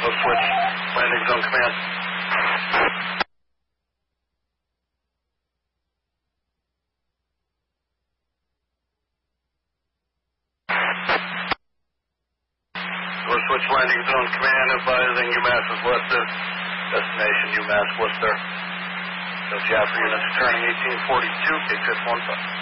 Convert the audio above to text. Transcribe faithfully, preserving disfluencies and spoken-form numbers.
Go switch. Landing zone command. Go switch landing zone command, advising UMass is listed. Destination UMass Worcester. So Jasper units turning eighteen forty-two, K six one five.